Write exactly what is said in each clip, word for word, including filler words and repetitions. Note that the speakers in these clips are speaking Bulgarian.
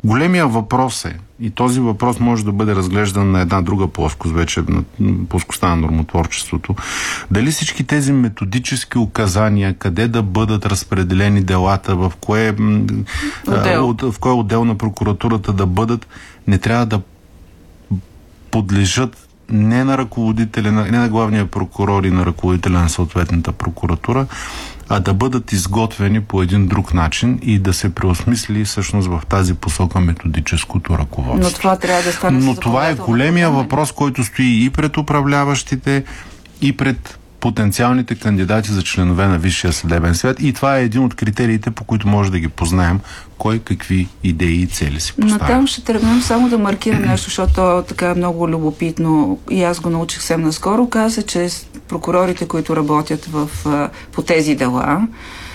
Големия въпрос е, и този въпрос може да бъде разглеждан на една друга плоскост, вече на плоскостта на нормотворчеството, дали всички тези методически указания, къде да бъдат разпределени делата, в кое, отдел. в кое отдел на прокуратурата да бъдат, не трябва да подлежат не на ръководителя, не на главния прокурор и на ръководителя на съответната прокуратура, а да бъдат изготвени по един друг начин и да се преосмисли всъщност в тази посока методическото ръководство. Но това трябва да стане. Но това е големия въпрос, който стои и пред управляващите, и пред потенциалните кандидати за членове на Висшия съдебен съвет. И това е един от критериите, по които може да ги познаем кой какви идеи и цели си поставя. Но там ще тръгнем само да маркирам нещо, защото то е така много любопитно и аз го научих съвсем наскоро. Каза, че прокурорите, които работят в, по тези дела,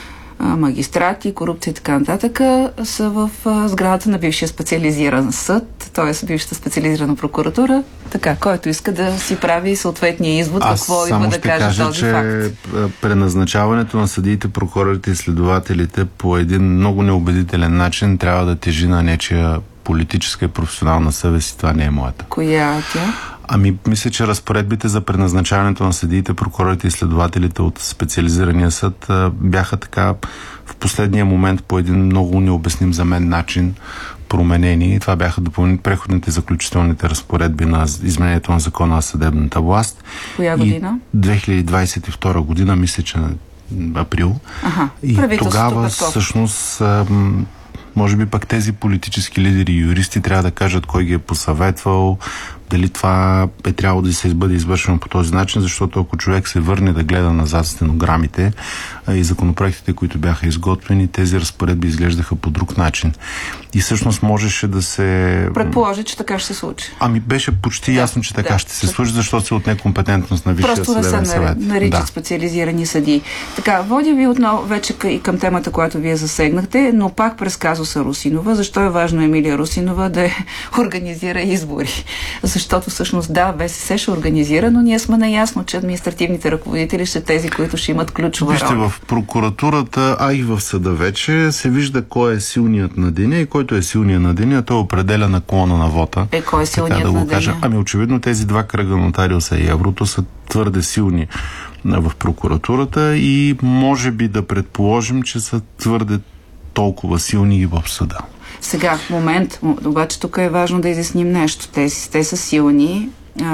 магистрати, корупция и така нататък, са в сградата на бившия специализиран съд, т.е. бившата специализирана прокуратура. Така, който иска да си прави съответния извод, Аз какво има да каже кажа, този че факт. Преназначаването на съдиите, прокурорите и следователите по един много неубедителен начин трябва да тежи на нечия политическа и професионална съвест и това не е моята. Коя тя? Ами, мисля, че разпоредбите за преназначаването на съдиите, прокурорите и следователите от специализирания съд а, бяха така в последния момент по един много необясним за мен начин променени. Това бяха допълнителни преходните и заключителните разпоредби на изменението на закона на съдебната власт. Коя година? И две хиляди двадесет и втора година, мисля, че на април. Ага, и тогава всъщност а, може би пък тези политически лидери и юристи трябва да кажат кой ги е посъветвал, дали това е трябвало да се бъде извършено по този начин, защото ако човек се върне да гледа назад стенограмите а, и законопроектите, които бяха изготвени, тези разпоредби изглеждаха по друг начин. И всъщност можеше да се... Предположи, че така ще се случи. Ами беше почти да, ясно, че така да, ще се случи, защото се от некомпетентност на Висшия съдебен съвет. Просто да се наричат да. специализирани съдии. Така, водя ви отново вече и към темата, която вие засегнахте, но пак през казуса Русинова. Защо е важно Емилия Русинова да организира избори? Защото всъщност да, ВСС ще организира, но ние сме наясно, че административните ръководители ще тези, които ще имат ключова Вижте, роля. В прокуратурата, а и в съда вече се вижда кой е силният на деня и който е силният на деня, той определя наклона на вота. Е, кой е силният да на го кажа. деня? Ами очевидно тези два кръга нотариуса и еврото са твърде силни в прокуратурата и може би да предположим, че са твърде толкова силни и в съда. Сега, в момент, обаче тук е важно да изясним нещо. Те, те са силни а,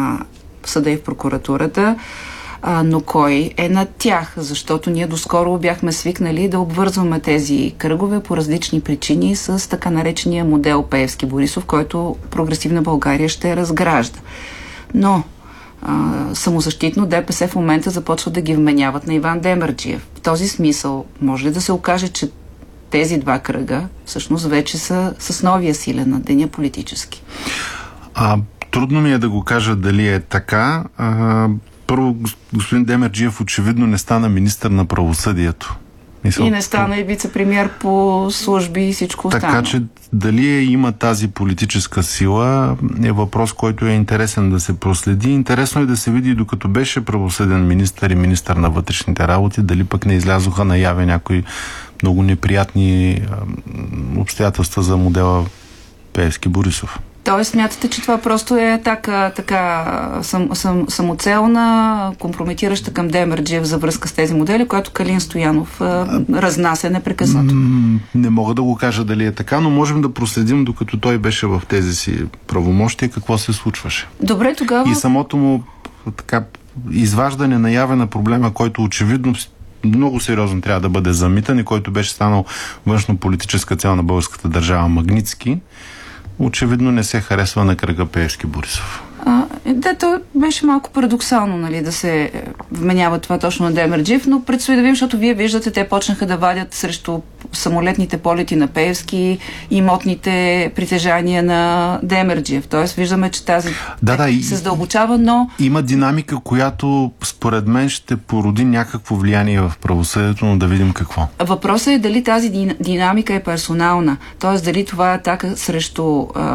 в съда и в прокуратурата, а, но кой е над тях? Защото ние доскоро бяхме свикнали да обвързваме тези кръгове по различни причини с така наречения модел Пеевски-Борисов, който прогресивна България ще разгражда. Но а, самозащитно ДПС в момента започва да ги вменяват на Иван Демерджиев. В този смисъл може ли да се окаже, че тези два кръга всъщност вече са с новия силен на деня политически? А, трудно ми е да го кажа дали е така. А, първо, господин Демерджиев очевидно не стана министър на правосъдието. Мисъл, и не стана и вице-премиер по служби и всичко останало. Така че дали е, има тази политическа сила е въпрос, който е интересен да се проследи. Интересно е да се види, докато беше правосъден министър и министър на вътрешните работи, дали пък не излязоха наяве някои много неприятни обстоятелства за модела Пеевски-Борисов. Тоест, смятате, че това просто е така, така сам, сам, самоцелна, компрометираща към Демерджиев за връзка с тези модели, която Калин Стоянов а, разнася непрекъснато? Не мога да го кажа дали е така, но можем да проследим, докато той беше в тези си правомощия, какво се случваше. Добре, тогава... И самото му така изваждане наяве на проблема, който очевидно много сериозно трябва да бъде замитан и който беше станал външно-политическа цел на българската държава Магнитски, очевидно не се харесва на кръга Пеевски-Борисов. А, да, то беше малко парадоксално, нали, да се вменява това точно на Демерджиев, но предстои да видим, защото вие виждате, те почнаха да вадят срещу самолетните полети на Пеевски и имотните притежания на Демерджиев. Тоест, виждаме, че тази да, да, се задълбочава, но... Има динамика, която според мен ще породи някакво влияние в правосъдието, но да видим какво. Въпросът е дали тази динамика е персонална. Тоест, дали това е атака срещу